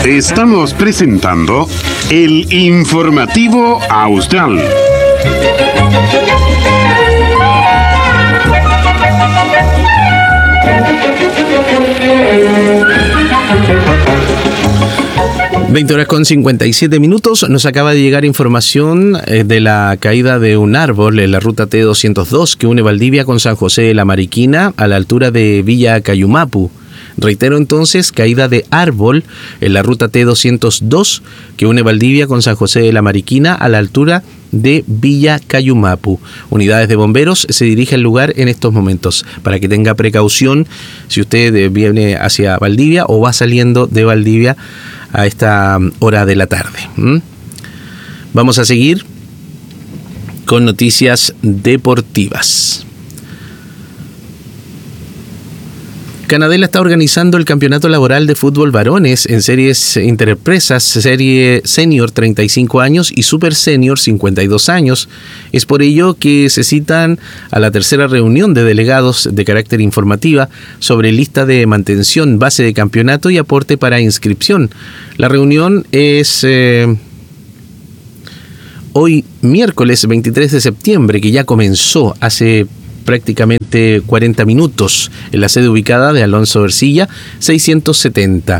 Estamos presentando el Informativo Austral. (20:57). Nos acaba de llegar información de la caída de un árbol en la ruta T202 que une Valdivia con San José de la Mariquina a la altura de Villa Cayumapu. Reitero entonces, caída de árbol en la ruta T202 que une Valdivia con San José de la Mariquina a la altura de Villa Cayumapu. Unidades de bomberos se dirigen al lugar en estos momentos para que tenga precaución si usted viene hacia Valdivia o va saliendo de Valdivia a esta hora de la tarde. Vamos a seguir con noticias deportivas. Canadela está organizando el campeonato laboral de fútbol varones en series interempresas, serie senior 35 años y super senior 52 años. Es por ello que se citan a la tercera reunión de delegados de carácter informativa sobre lista de mantención, base de campeonato y aporte para inscripción. La reunión es hoy miércoles 23 de septiembre, que ya comenzó hace prácticamente 40 minutos en la sede ubicada de Alonso Ercilla 670.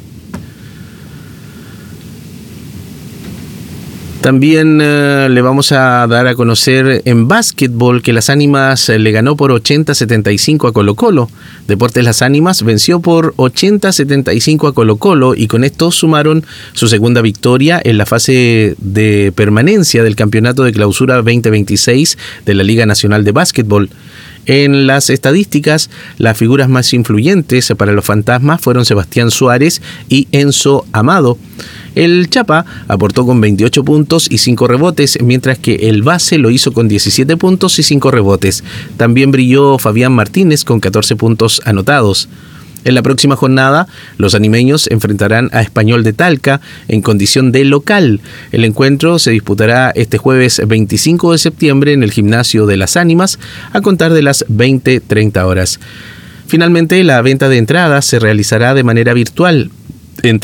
También le vamos a dar a conocer en básquetbol que Las Ánimas le ganó por 80-75 a Colo-Colo. Deportes Las Ánimas venció por 80-75 a Colo-Colo y con esto sumaron su segunda victoria en la fase de permanencia del Campeonato de Clausura 2026 de la Liga Nacional de Básquetbol. En las estadísticas, las figuras más influyentes para los Fantasmas fueron Sebastián Suárez y Enzo Amado. El Chapa aportó con 28 puntos y 5 rebotes, mientras que el base lo hizo con 17 puntos y 5 rebotes. También brilló Fabián Martínez con 14 puntos anotados. En la próxima jornada, los animeños enfrentarán a Español de Talca en condición de local. El encuentro se disputará este jueves 25 de septiembre en el gimnasio de Las Ánimas a contar de las 20:30 horas. Finalmente, la venta de entradas se realizará de manera virtual en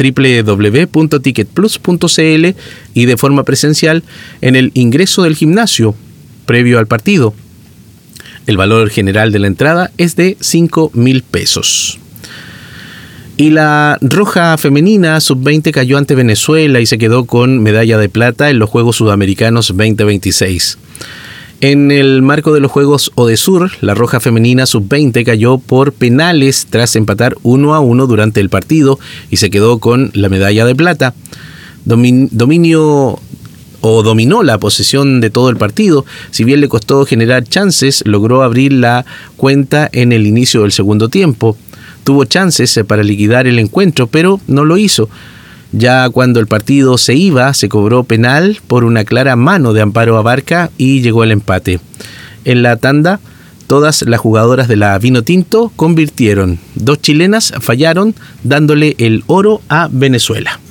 www.ticketplus.cl y de forma presencial en el ingreso del gimnasio previo al partido. El valor general de la entrada es de 5.000 pesos. Y la Roja Femenina Sub-20 cayó ante Venezuela y se quedó con medalla de plata en los Juegos Sudamericanos 2026. En el marco de los Juegos Odesur, la Roja Femenina Sub-20 cayó por penales tras empatar 1-1 durante el partido y se quedó con la medalla de plata. Dominó la posesión de todo el partido. Si bien le costó generar chances, logró abrir la cuenta en el inicio del segundo tiempo. Tuvo chances para liquidar el encuentro, pero no lo hizo. Ya cuando el partido se iba, se cobró penal por una clara mano de Amparo Abarca y llegó el empate. En la tanda, todas las jugadoras de la Vinotinto convirtieron. 2 chilenas fallaron, dándole el oro a Venezuela.